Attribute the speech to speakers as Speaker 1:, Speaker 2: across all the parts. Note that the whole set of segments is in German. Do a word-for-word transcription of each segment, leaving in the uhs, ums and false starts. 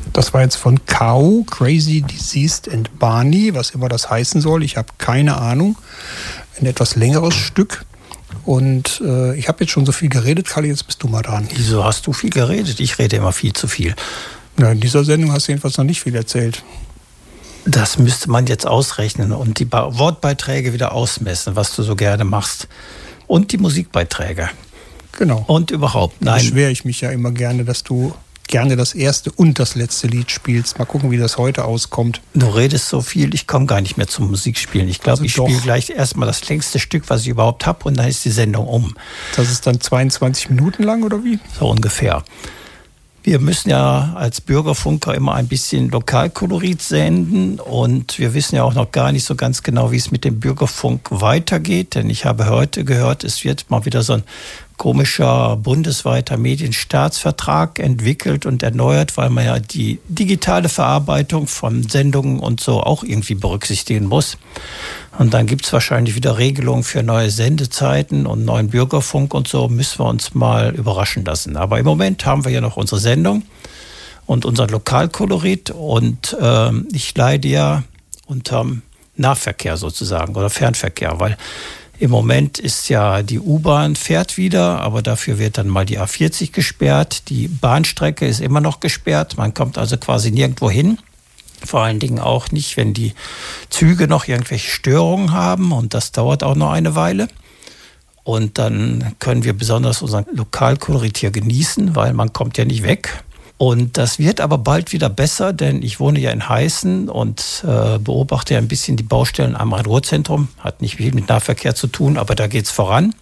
Speaker 1: Das war jetzt von Cow, Crazy, Diseased and Barney, was immer das heißen soll. Ich habe keine Ahnung. Ein etwas längeres Stück. Und äh, ich habe jetzt schon so viel geredet, Kalle, jetzt bist du mal dran.
Speaker 2: Wieso hast du viel geredet? Ich rede immer viel zu viel.
Speaker 1: Ja, in dieser Sendung hast du jedenfalls noch nicht viel erzählt.
Speaker 2: Das müsste man jetzt ausrechnen und die ba- Wortbeiträge wieder ausmessen, was du so gerne machst. Und die Musikbeiträge.
Speaker 1: Genau.
Speaker 2: Und überhaupt,
Speaker 1: Da
Speaker 2: nein.
Speaker 1: beschwere ich mich ja immer gerne, dass du gerne das erste und das letzte Lied spielst. Mal gucken, wie das heute auskommt.
Speaker 2: Du redest so viel, ich komme gar nicht mehr zum Musikspielen. Ich glaube,
Speaker 1: Also
Speaker 2: ich
Speaker 1: doch.
Speaker 2: spiele gleich erstmal das längste Stück, was ich überhaupt habe, und dann ist die Sendung um.
Speaker 1: Das ist dann zweiundzwanzig Minuten lang, oder wie?
Speaker 2: So ungefähr. Wir müssen ja als Bürgerfunker immer ein bisschen Lokalkolorit senden und wir wissen ja auch noch gar nicht so ganz genau, wie es mit dem Bürgerfunk weitergeht, denn ich habe heute gehört, es wird mal wieder so ein komischer bundesweiter Medienstaatsvertrag entwickelt und erneuert, weil man ja die digitale Verarbeitung von Sendungen und so auch irgendwie berücksichtigen muss. Und dann gibt es wahrscheinlich wieder Regelungen für neue Sendezeiten und neuen Bürgerfunk und so, müssen wir uns mal überraschen lassen. Aber im Moment haben wir ja noch unsere Sendung und unseren Lokalkolorit und äh, ich leide ja unterm Nahverkehr sozusagen oder Fernverkehr, weil im Moment ist ja die U-Bahn fährt wieder, aber dafür wird dann mal die A vierzig gesperrt. Die Bahnstrecke ist immer noch gesperrt, man kommt also quasi nirgendwo hin. Vor allen Dingen auch nicht, wenn die Züge noch irgendwelche Störungen haben und das dauert auch noch eine Weile. Und dann können wir besonders unseren Lokalkolorit hier genießen, weil man kommt ja nicht weg. Und das wird aber bald wieder besser, denn ich wohne ja in Heißen und äh, beobachte ja ein bisschen die Baustellen am Rhein-Ruhr-Zentrum. Hat nicht viel mit Nahverkehr zu tun, aber da geht's voran.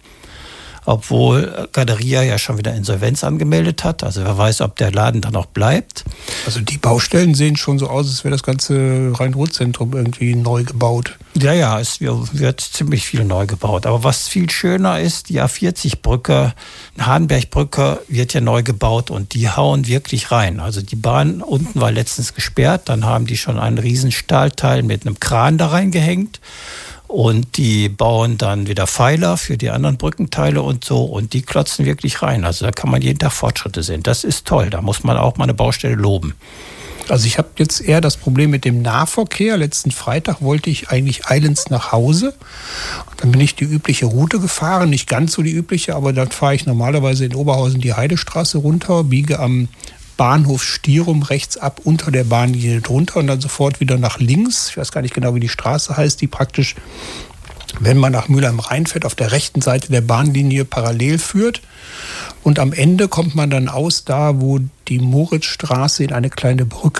Speaker 2: Obwohl Galeria ja schon wieder Insolvenz angemeldet hat. Also wer weiß, ob der Laden dann auch bleibt.
Speaker 1: Also die Baustellen sehen schon so aus, als wäre das ganze Rhein-Ruhr-Zentrum irgendwie neu gebaut.
Speaker 2: Ja, ja, es wird ziemlich viel neu gebaut. Aber was viel schöner ist, die A vierzig Brücke, Hahnberg-Brücke wird ja neu gebaut und die hauen wirklich rein. Also die Bahn unten war letztens gesperrt, dann haben die schon einen riesen Stahlteil mit einem Kran da reingehängt. Und die bauen dann wieder Pfeiler für die anderen Brückenteile und so. Und die klotzen wirklich rein. Also da kann man jeden Tag Fortschritte sehen. Das ist toll. Da muss man auch mal eine Baustelle loben.
Speaker 1: Also ich habe jetzt eher das Problem mit dem Nahverkehr. Letzten Freitag wollte ich eigentlich eilends nach Hause. Und dann bin ich die übliche Route gefahren. Nicht ganz so die übliche, aber dann fahre ich normalerweise in Oberhausen die Heidestraße runter, biege am Bahnhof Stierum rechts ab unter der Bahnlinie drunter und dann sofort wieder nach links. Ich weiß gar nicht genau, wie die Straße heißt, die praktisch, wenn man nach Mühl am Rhein fährt, auf der rechten Seite der Bahnlinie parallel führt. Und am Ende kommt man dann aus da, wo die Moritzstraße in eine kleine Brücke